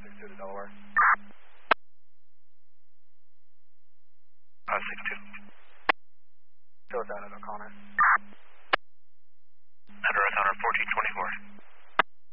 62 to Delaware. 62. Still down at O'Connor.